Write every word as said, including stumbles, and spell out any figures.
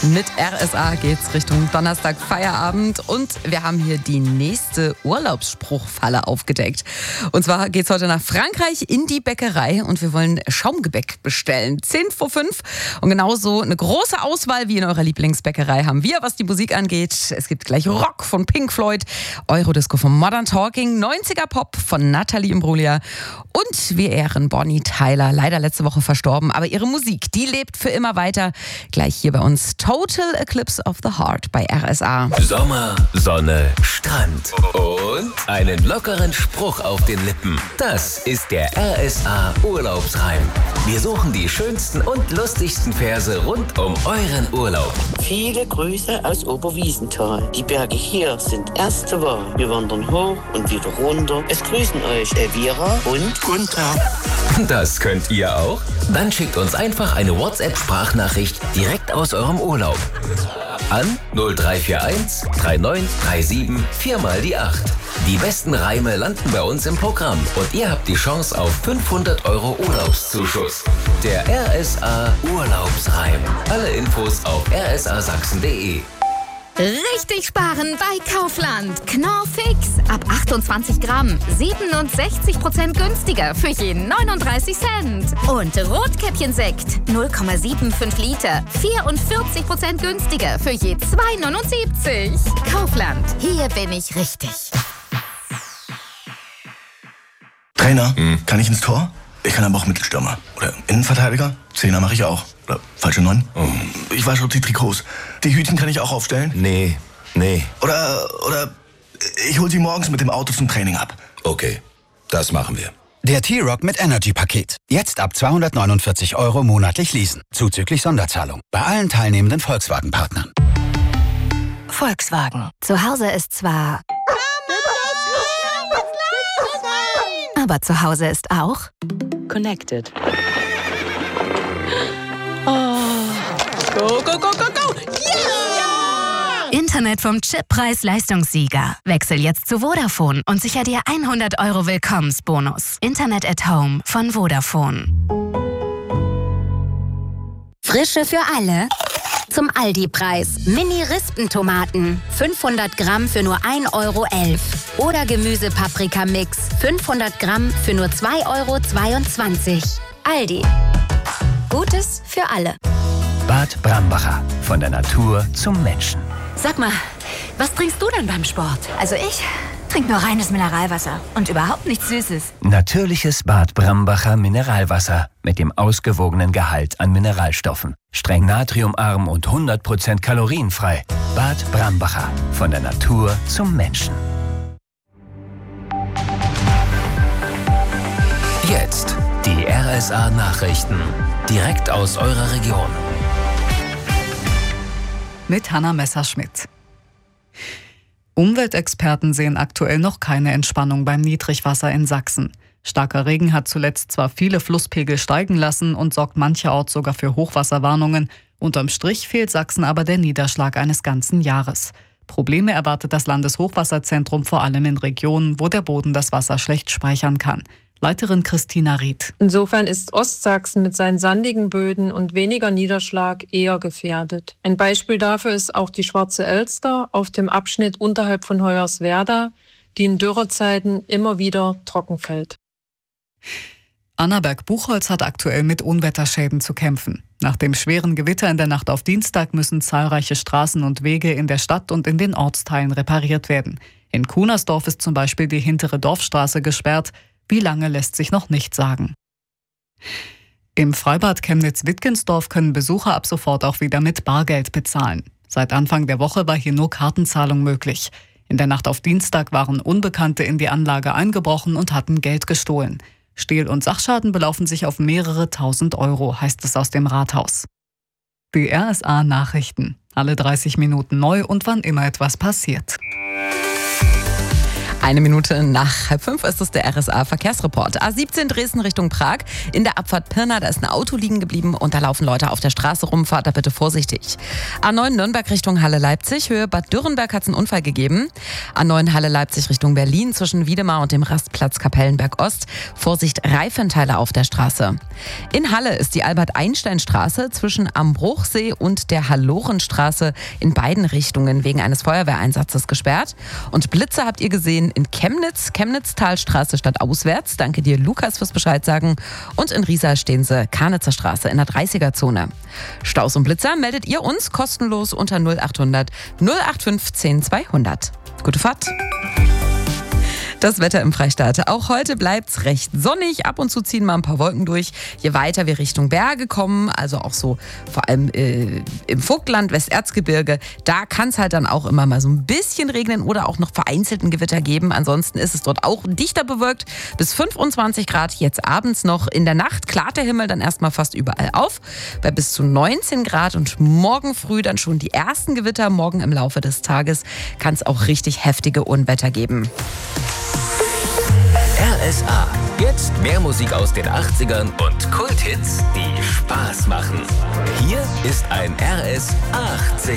Mit R S A geht's Richtung Donnerstag Feierabend und wir haben hier die nächste Urlaubsspruchfalle aufgedeckt. Und zwar geht's heute nach Frankreich in die Bäckerei und wir wollen Schaumgebäck bestellen. zehn vor fünf und genauso eine große Auswahl wie in eurer Lieblingsbäckerei haben wir, was die Musik angeht. Es gibt gleich Rock von Pink Floyd, Eurodisco von Modern Talking, neunziger Pop von Natalie Imbruglia und wir ehren Bonnie Tyler, leider letzte Woche verstorben, aber ihre Musik, die lebt für immer weiter. Gleich hier bei uns Total Eclipse of the Heart bei R S A. Sommer, Sonne, Strand und einen lockeren Spruch auf den Lippen. Das ist der R S A Urlaubsreim. Wir suchen die schönsten und lustigsten Verse rund um euren Urlaub. Viele Grüße aus Oberwiesenthal. Die Berge hier sind erste Wahl. Wir wandern hoch und wieder runter. Es grüßen euch Elvira und Gunther. Das könnt ihr auch? Dann schickt uns einfach eine WhatsApp-Sprachnachricht direkt aus eurem Urlaub. An null drei vier eins drei neun drei sieben vier mal die acht. Die besten Reime landen bei uns im Programm und ihr habt die Chance auf fünfhundert Euro Urlaubszuschuss. Der R S A Urlaubsreim. Alle Infos auf r s a sachsen punkt d e. Richtig sparen bei Kaufland. Knorr Fix. Ab achtundzwanzig Gramm. siebenundsechzig Prozent günstiger für je neununddreißig Cent. Und Rotkäppchensekt. null Komma fünfundsiebzig Liter. vierundvierzig Prozent günstiger für je zwei neunundsiebzig. Kaufland. Hier bin ich richtig. Trainer, hm. kann ich ins Tor? Ich kann aber auch Mittelstürmer. Oder Innenverteidiger. Zehner mache ich auch. Oder falsche Neun. Oh. Ich wasche die Trikots. Die Hütchen kann ich auch aufstellen? Nee, nee. Oder, oder ich hol sie morgens mit dem Auto zum Training ab. Okay, das machen wir. Der T-Rock mit Energy-Paket. Jetzt ab zweihundertneunundvierzig Euro monatlich leasen. Zuzüglich Sonderzahlung. Bei allen teilnehmenden Volkswagen-Partnern. Volkswagen. Zu Hause ist zwar... aber zu Hause ist auch... Connected. Oh. Go, go, go, go, go! Yeah! Internet vom Chip-Preis-Leistungssieger. Wechsel jetzt zu Vodafone und sicher dir hundert Euro Willkommensbonus. Internet at Home von Vodafone. Frische für alle. Zum Aldi-Preis. Mini-Rispentomaten. fünfhundert Gramm für nur ein Euro elf. Oder Gemüse-Paprika-Mix. fünfhundert Gramm für nur zwei Euro zweiundzwanzig. Aldi. Gutes für alle. Bad Brambacher. Von der Natur zum Menschen. Sag mal, was trinkst du denn beim Sport? Also ich trinke nur reines Mineralwasser und überhaupt nichts Süßes. Natürliches Bad Brambacher Mineralwasser mit dem ausgewogenen Gehalt an Mineralstoffen. Streng natriumarm und hundert Prozent kalorienfrei. Bad Brambacher. Von der Natur zum Menschen. Jetzt die R S A Nachrichten. Direkt aus eurer Region. Mit Hanna Messerschmidt. Umweltexperten sehen aktuell noch keine Entspannung beim Niedrigwasser in Sachsen. Starker Regen hat zuletzt zwar viele Flusspegel steigen lassen und sorgt mancherorts sogar für Hochwasserwarnungen. Unterm Strich fehlt Sachsen aber der Niederschlag eines ganzen Jahres. Probleme erwartet das Landeshochwasserzentrum vor allem in Regionen, wo der Boden das Wasser schlecht speichern kann. Leiterin Christina Ried. Insofern ist Ostsachsen mit seinen sandigen Böden und weniger Niederschlag eher gefährdet. Ein Beispiel dafür ist auch die Schwarze Elster auf dem Abschnitt unterhalb von Hoyerswerda, die in Dürrezeiten immer wieder trocken fällt. Annaberg-Buchholz hat aktuell mit Unwetterschäden zu kämpfen. Nach dem schweren Gewitter in der Nacht auf Dienstag müssen zahlreiche Straßen und Wege in der Stadt und in den Ortsteilen repariert werden. In Kunersdorf ist zum Beispiel die hintere Dorfstraße gesperrt. Wie lange lässt sich noch nicht sagen. Im Freibad Chemnitz-Wittgensdorf können Besucher ab sofort auch wieder mit Bargeld bezahlen. Seit Anfang der Woche war hier nur Kartenzahlung möglich. In der Nacht auf Dienstag waren Unbekannte in die Anlage eingebrochen und hatten Geld gestohlen. Stehl- und Sachschaden belaufen sich auf mehrere tausend Euro, heißt es aus dem Rathaus. Die R S A Nachrichten. Alle dreißig Minuten neu und wann immer etwas passiert. Eine Minute nach halb fünf ist es der R S A-Verkehrsreport. A siebzehn Dresden Richtung Prag. In der Abfahrt Pirna, da ist ein Auto liegen geblieben und da laufen Leute auf der Straße rum. Fahrt da bitte vorsichtig. A neun Nürnberg Richtung Halle-Leipzig. Höhe Bad Dürrenberg hat es einen Unfall gegeben. A neun Halle-Leipzig Richtung Berlin zwischen Wiedemar und dem Rastplatz Kapellenberg-Ost. Vorsicht, Reifenteile auf der Straße. In Halle ist die Albert-Einstein-Straße zwischen am Bruchsee und der Hallorenstraße in beiden Richtungen wegen eines Feuerwehreinsatzes gesperrt. Und Blitze habt ihr gesehen in Chemnitz, Chemnitz-Talstraße statt auswärts. Danke dir, Lukas, fürs Bescheid sagen. Und in Riesa stehen sie, Karnitzer Straße in der dreißiger-Zone. Staus und Blitzer meldet ihr uns kostenlos unter null achthundert null achtundfünfzehn zweihundert. Gute Fahrt! Das Wetter im Freistaat. Auch heute bleibt's recht sonnig. Ab und zu ziehen mal ein paar Wolken durch. Je weiter wir Richtung Berge kommen, also auch so vor allem äh, im Vogtland, Westerzgebirge, da kann es halt dann auch immer mal so ein bisschen regnen oder auch noch vereinzelten Gewitter geben. Ansonsten ist es dort auch dichter bewölkt. Bis fünfundzwanzig Grad jetzt abends noch. In der Nacht klart der Himmel dann erstmal fast überall auf. Bei bis zu neunzehn Grad und morgen früh dann schon die ersten Gewitter. Morgen im Laufe des Tages kann es auch richtig heftige Unwetter geben. R S A. Jetzt mehr Musik aus den achtzigern und Kulthits, die Spaß machen. Hier ist ein R S achtzig.